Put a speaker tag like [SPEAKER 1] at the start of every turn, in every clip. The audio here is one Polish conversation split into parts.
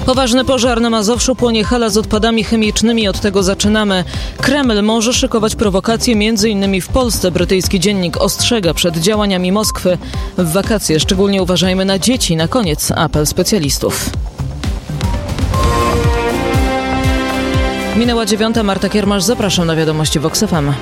[SPEAKER 1] Poważny pożar na Mazowszu, płonie hala z odpadami chemicznymi. Od tego zaczynamy. Kreml może szykować prowokacje m.in. w Polsce. Brytyjski dziennik ostrzega przed działaniami Moskwy. W wakacje szczególnie uważajmy na dzieci. Na koniec apel specjalistów. Minęła 9. Marta Kiermasz. Zapraszam na wiadomości Vox FM.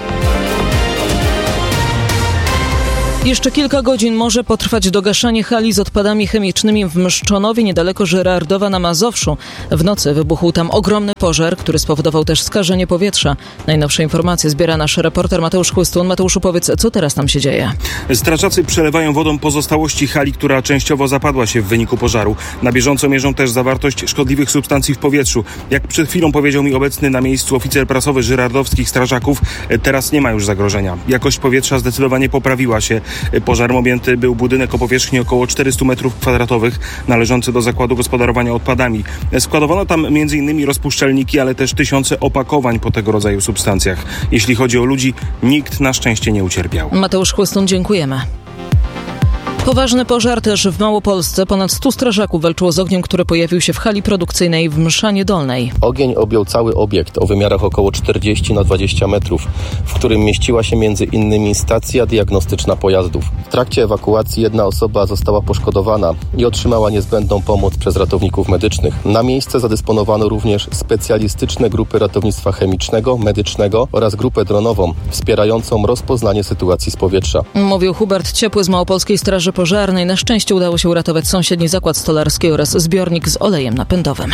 [SPEAKER 1] Jeszcze kilka godzin może potrwać dogaszanie hali z odpadami chemicznymi w Mszczonowie, niedaleko Żyrardowa na Mazowszu. W nocy wybuchł tam ogromny pożar, który spowodował też skażenie powietrza. Najnowsze informacje zbiera nasz reporter Mateusz Chłystun. Mateuszu, powiedz, co teraz tam się dzieje?
[SPEAKER 2] Strażacy przelewają wodą pozostałości hali, która częściowo zapadła się w wyniku pożaru. Na bieżąco mierzą też zawartość szkodliwych substancji w powietrzu. Jak przed chwilą powiedział mi obecny na miejscu oficer prasowy żyrardowskich strażaków, teraz nie ma już zagrożenia. Jakość powietrza zdecydowanie poprawiła się. Pożarem objęty był budynek o powierzchni około 400 m2, należący do zakładu gospodarowania odpadami. Składowano tam m.in. rozpuszczalniki, ale też tysiące opakowań po tego rodzaju substancjach. Jeśli chodzi o ludzi, nikt na szczęście nie ucierpiał.
[SPEAKER 1] Mateusz Chłystun, dziękujemy. Poważny pożar też w Małopolsce. Ponad 100 strażaków walczyło z ogniem, który pojawił się w hali produkcyjnej w Mszanie Dolnej.
[SPEAKER 3] Ogień objął cały obiekt o wymiarach około 40 na 20 metrów, w którym mieściła się m.in. stacja diagnostyczna pojazdów. W trakcie ewakuacji jedna osoba została poszkodowana i otrzymała niezbędną pomoc przez ratowników medycznych. Na miejsce zadysponowano również specjalistyczne grupy ratownictwa chemicznego, medycznego oraz grupę dronową wspierającą rozpoznanie sytuacji z powietrza.
[SPEAKER 1] Mówił Hubert Ciepły z Małopolskiej Straży Pożarnej. Na szczęście udało się uratować sąsiedni zakład stolarski oraz zbiornik z olejem napędowym.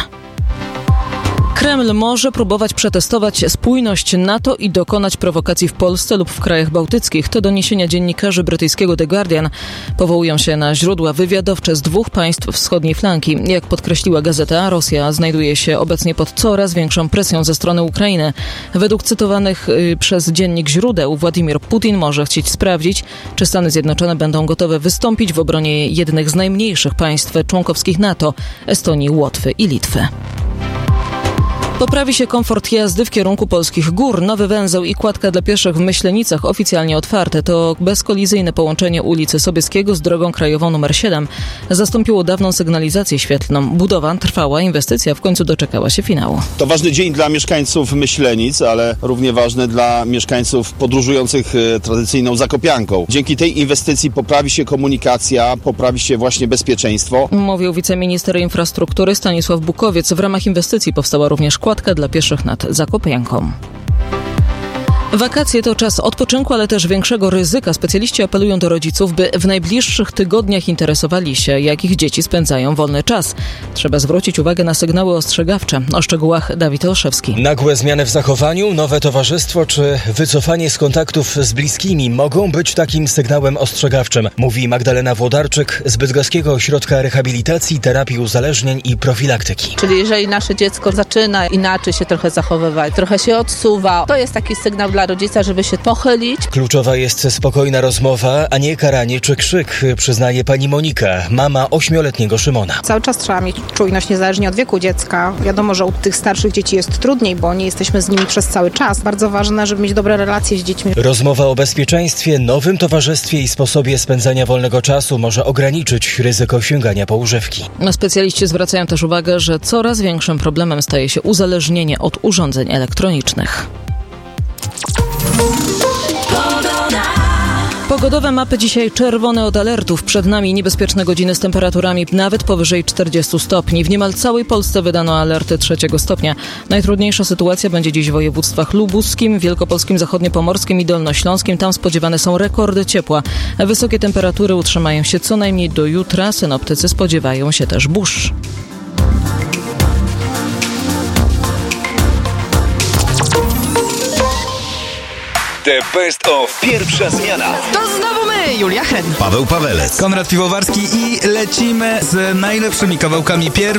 [SPEAKER 1] Kreml może próbować przetestować spójność NATO i dokonać prowokacji w Polsce lub w krajach bałtyckich. To doniesienia dziennikarzy brytyjskiego The Guardian. Powołują się na źródła wywiadowcze z 2 państw wschodniej flanki. Jak podkreśliła gazeta, Rosja znajduje się obecnie pod coraz większą presją ze strony Ukrainy. Według cytowanych przez dziennik źródeł, Władimir Putin może chcieć sprawdzić, czy Stany Zjednoczone będą gotowe wystąpić w obronie jednych z najmniejszych państw członkowskich NATO, Estonii, Łotwy i Litwy. Poprawi się komfort jazdy w kierunku polskich gór. Nowy węzeł i kładka dla pieszych w Myślenicach oficjalnie otwarte. To bezkolizyjne połączenie ulicy Sobieskiego z drogą krajową nr 7 zastąpiło dawną sygnalizację świetlną. Budowa trwała, inwestycja w końcu doczekała się finału.
[SPEAKER 4] To ważny dzień dla mieszkańców Myślenic, ale równie ważny dla mieszkańców podróżujących tradycyjną Zakopianką. Dzięki tej inwestycji poprawi się komunikacja, poprawi się właśnie bezpieczeństwo.
[SPEAKER 1] Mówił wiceminister infrastruktury Stanisław Bukowiec. W ramach inwestycji powstała również kładka dla pieszych nad Zakopianką. Wakacje to czas odpoczynku, ale też większego ryzyka. Specjaliści apelują do rodziców, by w najbliższych tygodniach interesowali się, jak ich dzieci spędzają wolny czas. Trzeba zwrócić uwagę na sygnały ostrzegawcze. O szczegółach Dawid Olszewski.
[SPEAKER 5] Nagłe zmiany w zachowaniu, nowe towarzystwo czy wycofanie z kontaktów z bliskimi mogą być takim sygnałem ostrzegawczym, mówi Magdalena Włodarczyk z Bydgoskiego Ośrodka Rehabilitacji, Terapii Uzależnień i Profilaktyki.
[SPEAKER 6] Czyli jeżeli nasze dziecko zaczyna inaczej się trochę zachowywać, trochę się odsuwa, to jest taki sygnał dla rodzica, żeby się pochylić.
[SPEAKER 5] Kluczowa jest spokojna rozmowa, a nie karanie czy krzyk, przyznaje pani Monika, mama 8-letniego Szymona.
[SPEAKER 7] Cały czas trzeba mieć czujność niezależnie od wieku dziecka. Wiadomo, że u tych starszych dzieci jest trudniej, bo nie jesteśmy z nimi przez cały czas. Bardzo ważne, żeby mieć dobre relacje z dziećmi.
[SPEAKER 5] Rozmowa o bezpieczeństwie, nowym towarzystwie i sposobie spędzania wolnego czasu może ograniczyć ryzyko sięgania po używki.
[SPEAKER 1] Specjaliści zwracają też uwagę, że coraz większym problemem staje się uzależnienie od urządzeń elektronicznych. Pogodowe mapy dzisiaj czerwone od alertów. Przed nami niebezpieczne godziny z temperaturami nawet powyżej 40 stopni. W niemal całej Polsce wydano alerty 3 stopnia. Najtrudniejsza sytuacja będzie dziś w województwach lubuskim, wielkopolskim, zachodniopomorskim i dolnośląskim. Tam spodziewane są rekordy ciepła. Wysokie temperatury utrzymają się co najmniej do jutra. Synoptycy spodziewają się też burz.
[SPEAKER 8] The Best of Pierwsza Zmiana.
[SPEAKER 9] To znowu my, Julia Hen,
[SPEAKER 8] Paweł Pawelec,
[SPEAKER 9] Konrad Piwowarski i lecimy z najlepszymi kawałkami